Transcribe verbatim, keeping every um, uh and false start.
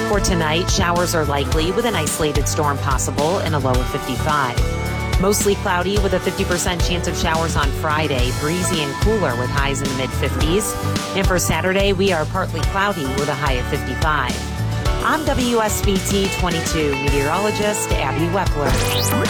For tonight, showers are likely with an isolated storm possible and a low of fifty-five. Mostly cloudy with a fifty percent chance of showers on Friday, breezy and cooler with highs in the mid-fifties. And for Saturday, we are partly cloudy with a high of fifty-five. I'm W S B T twenty-two meteorologist Abby Wepler.